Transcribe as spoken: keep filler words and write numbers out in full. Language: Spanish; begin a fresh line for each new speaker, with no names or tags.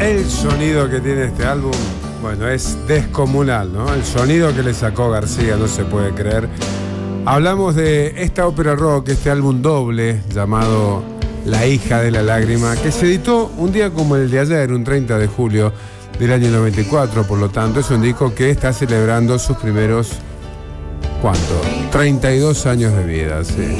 El sonido que tiene este álbum, bueno, es descomunal, ¿no? El sonido que le sacó García, no se puede creer. Hablamos de esta ópera rock, este álbum doble llamado La hija de la lágrima, que se editó un día como el de ayer, un treinta de julio del año noventa y cuatro, por lo tanto es un disco que está celebrando sus primeros, ¿cuánto? treinta y dos años de vida, sí.